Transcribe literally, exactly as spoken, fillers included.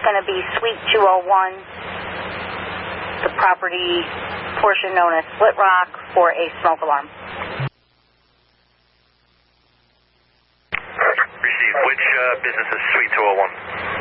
going to be Suite two oh one, the property portion known as Split Rock, for a smoke alarm. Received. Which uh, business is Suite two oh one?